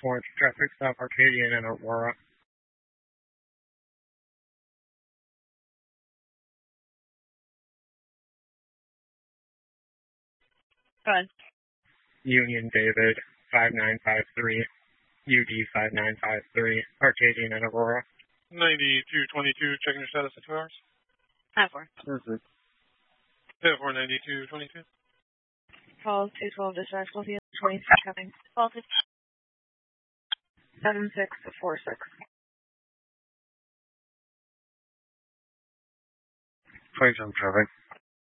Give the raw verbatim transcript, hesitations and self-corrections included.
four, traffic stop Arcadian and Aurora. Go ahead. Union David, five nine five three, U D five nine five three, Arcadian and Aurora. ninety-two twenty-two, checking your status at two hours. nine four. Perfect. ten four ninety-two twenty-two. Call two twelve dispatch, Lothian, twenty-six coming. Call seven six four six. twenty-seven traffic.